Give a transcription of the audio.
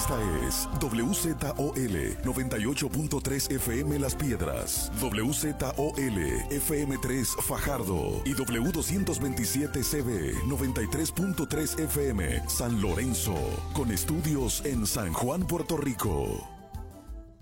Esta es WZOL 98.3 FM Las Piedras, WZOL FM3 Fajardo y W227CB 93.3 FM San Lorenzo, con estudios en San Juan, Puerto Rico.